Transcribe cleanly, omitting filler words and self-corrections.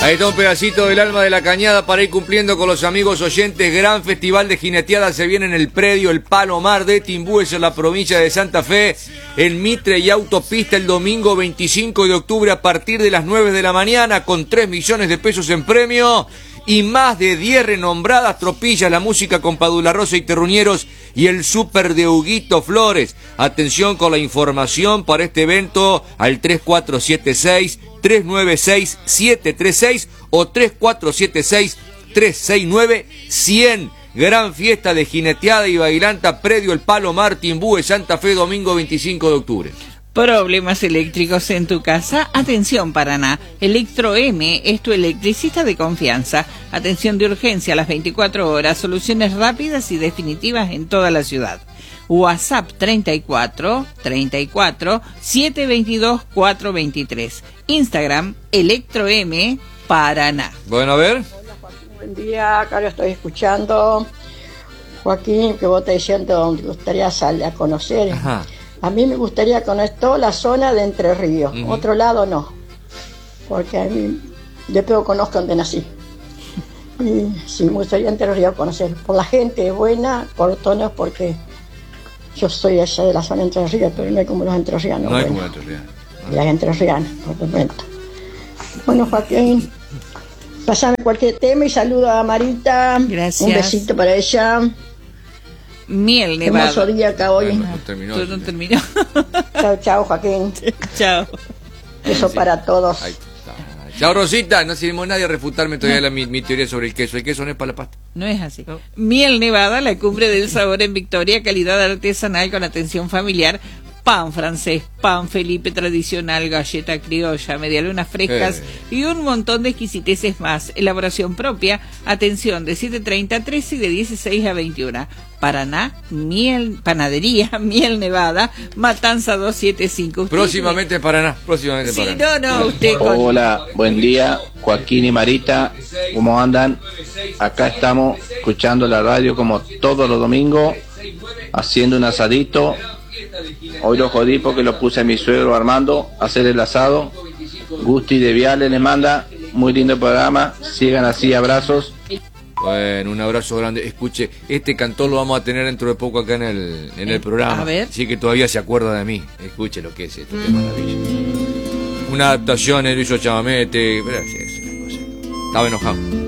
Ahí está un pedacito del alma de la cañada para ir cumpliendo con los amigos oyentes. Gran festival de jineteada se viene en el predio El Palomar de Timbúes, en la provincia de Santa Fe, en Mitre y Autopista, el domingo 25 de octubre a partir de las 9 de la mañana, con 3 millones de pesos en premio y más de 10 renombradas tropillas, la música con Padula Rosa y Terruñeros y el súper de Huguito Flores. Atención con la información para este evento al 3476-396-736 o 3476-369-100. Gran fiesta de jineteada y bailanta, predio El Palomar, Timbúes, Santa Fe, domingo 25 de octubre. ¿Problemas eléctricos en tu casa? Atención, Paraná. Electro M es tu electricista de confianza. Atención de urgencia a las 24 horas. Soluciones rápidas y definitivas en toda la ciudad. WhatsApp 34 722 423. Instagram Electro M Paraná. Bueno, a ver. Hola, Joaquín, buen día. Acá lo estoy escuchando. Joaquín, que vos estás diciendo donde gustaría salir a conocer. Ajá. A mí me gustaría conocer toda la zona de Entre Ríos. Otro lado no. Porque a mí, yo pero conozco donde nací. Y sí, me gustaría Entre Ríos conocer. Por la gente buena, por tonos, porque yo soy allá de la zona de Entre Ríos, pero no hay como los entrerrianos. No hay como entrerrianos. Las entrerrianas, por momento. Bueno, Joaquín, pasame cualquier tema y saludo a Marita. Gracias. Un besito para ella. Miel Nevada. Hermoso día acá hoy. Bueno, terminó. Tú no terminó. Chao, chao, Joaquín. Chao. Eso para todos. Ahí está. Chao, Rosita. No se animó nadie a refutarme todavía mi teoría sobre el queso. El queso no es para la pasta. No es así. Miel Nevada, la cumbre del sabor en Victoria, calidad artesanal con atención familiar. Pan francés, pan Felipe tradicional, galleta criolla, medialunas frescas y un montón de exquisiteces más. Elaboración propia, atención de 7:30 a 13 y de 16 a 21. Paraná, Panadería Miel Nevada, Matanza 275. Próximamente Paraná. Próximamente Sí, Paraná. usted Hola, buen día, Joaquín y Marita, ¿cómo andan? Acá estamos escuchando la radio como todos los domingos, haciendo un asadito. Hoy lo jodí porque lo puse a mi suegro Armando a hacer el asado. Gusti de Viales les manda, muy lindo programa, sigan así, abrazos. Bueno, un abrazo grande. Escuche, este cantor lo vamos a tener dentro de poco acá en el programa. A ver. Así que todavía se acuerda de mí. Escuche lo que es esto, qué maravilla. Una adaptación, él hizo Chamamete. Estaba enojado.